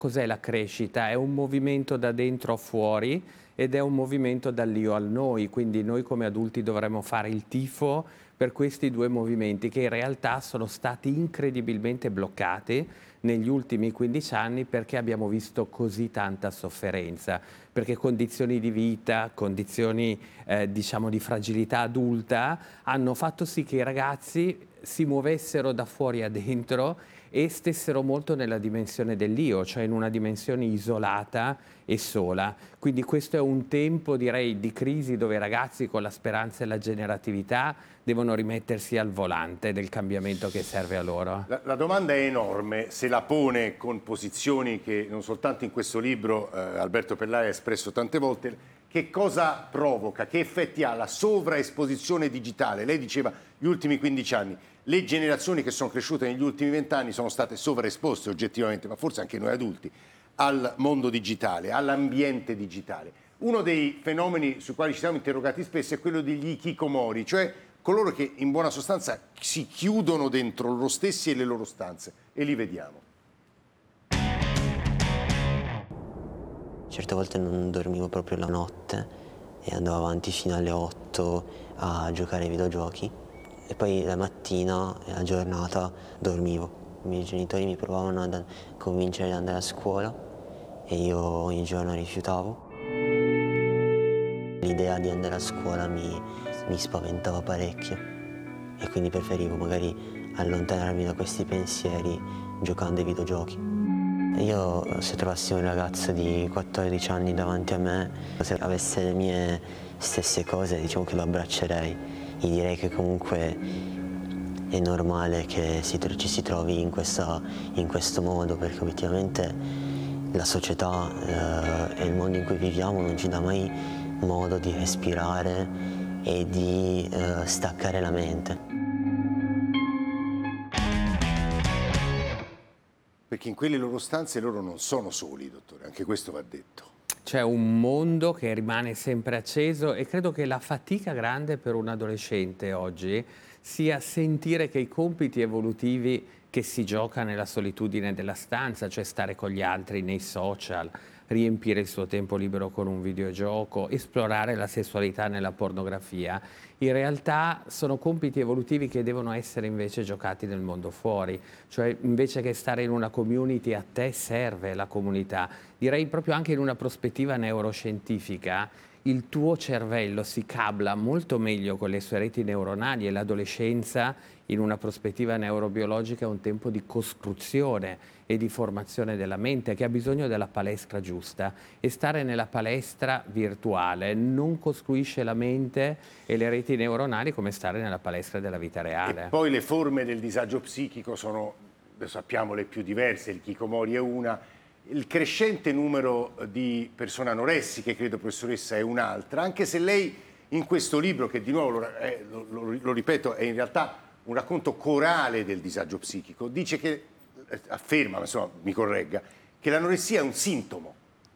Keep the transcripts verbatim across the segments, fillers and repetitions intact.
Cos'è la crescita? È un movimento da dentro a fuori ed è un movimento dall'io al noi, quindi noi come adulti dovremmo fare il tifo per questi due movimenti che in realtà sono stati incredibilmente bloccati negli ultimi quindici anni perché abbiamo visto così tanta sofferenza, perché condizioni di vita, condizioni eh, diciamo di fragilità adulta hanno fatto sì che i ragazzi si muovessero da fuori a dentro e stessero molto nella dimensione dell'io, cioè in una dimensione isolata e sola. Quindi questo è un tempo, direi, di crisi dove i ragazzi con la speranza e la generatività devono rimettersi al volante del cambiamento che serve a loro. La, la domanda è enorme, se la pone con posizioni che non soltanto in questo libro eh, Alberto Pellai ha espresso tante volte. Che cosa provoca, che effetti ha la sovraesposizione digitale? Lei diceva gli ultimi quindici anni. Le generazioni che sono cresciute negli ultimi vent'anni sono state sovraesposte oggettivamente, ma forse anche noi adulti, al mondo digitale, all'ambiente digitale. Uno dei fenomeni sui quali ci siamo interrogati spesso è quello degli hikikomori, cioè coloro che in buona sostanza si chiudono dentro loro stessi e le loro stanze, e li vediamo. Certe volte non dormivo proprio la notte e andavo avanti fino alle otto a giocare ai videogiochi. E poi la mattina e la giornata dormivo. I miei genitori mi provavano a convincere ad andare a scuola e io ogni giorno rifiutavo. L'idea di andare a scuola mi, mi spaventava parecchio e quindi preferivo magari allontanarmi da questi pensieri giocando ai videogiochi. E io, se trovassi un ragazzo di quattordici anni davanti a me, se avesse le mie stesse cose, diciamo che lo abbraccerei. Gli direi che comunque è normale che si, ci si trovi in, questa, in questo modo, perché obiettivamente la società eh, e il mondo in cui viviamo non ci dà mai modo di respirare e di eh, staccare la mente. Perché in quelle loro stanze loro non sono soli, dottore, anche questo va detto. C'è un mondo che rimane sempre acceso e credo che la fatica grande per un adolescente oggi sia sentire che i compiti evolutivi che si gioca nella solitudine della stanza, cioè stare con gli altri nei social, riempire il suo tempo libero con un videogioco, esplorare la sessualità nella pornografia, in realtà sono compiti evolutivi che devono essere invece giocati nel mondo fuori, cioè invece che stare in una community a te serve la comunità. Direi proprio anche in una prospettiva neuroscientifica, il tuo cervello si cabla molto meglio con le sue reti neuronali e l'adolescenza in una prospettiva neurobiologica è un tempo di costruzione e di formazione della mente che ha bisogno della palestra giusta e stare nella palestra virtuale non costruisce la mente e le reti neuronali come stare nella palestra della vita reale. E poi le forme del disagio psichico sono, lo sappiamo, le più diverse, il hikikomori è una. Il crescente numero di persone anoressiche, credo professoressa, è un'altra, anche se lei in questo libro, che di nuovo lo, eh, lo, lo, lo ripeto, è in realtà un racconto corale del disagio psichico, dice che, eh, afferma, insomma, mi corregga, che l'anoressia è un sintomo.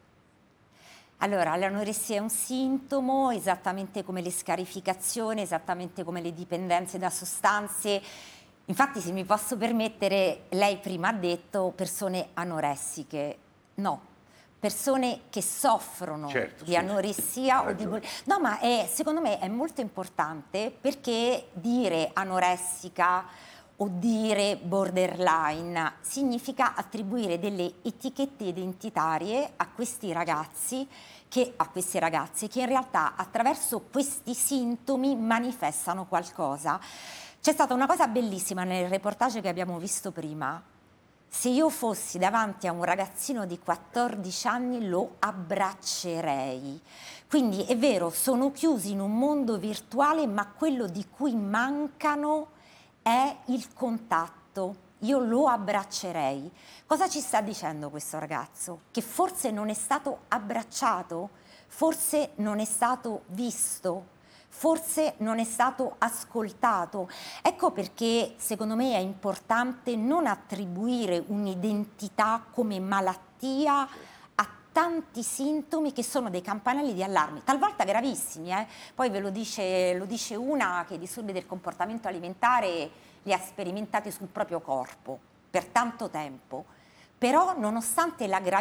Allora, l'anoressia è un sintomo, esattamente come le scarificazioni, esattamente come le dipendenze da sostanze. Infatti, se mi posso permettere, lei prima ha detto persone anoressiche. No, persone che soffrono certo, di sì, anoressia o di bulimia. No, ma è, secondo me è molto importante perché dire anoressica o dire borderline significa attribuire delle etichette identitarie a questi ragazzi, che, a queste ragazze, che in realtà attraverso questi sintomi manifestano qualcosa. C'è stata una cosa bellissima nel reportage che abbiamo visto prima. Se io fossi davanti a un ragazzino di quattordici anni lo abbraccerei. Quindi è vero, sono chiusi in un mondo virtuale, ma quello di cui mancano è il contatto. Io lo abbraccerei. Cosa ci sta dicendo questo ragazzo? Che forse non è stato abbracciato, forse non è stato visto, forse non è stato ascoltato. Ecco perché secondo me è importante non attribuire un'identità come malattia a tanti sintomi che sono dei campanelli di allarme, talvolta gravissimi. Eh? Poi ve lo dice, lo dice una che i disturbi del comportamento alimentare li ha sperimentati sul proprio corpo per tanto tempo. Però nonostante la gravità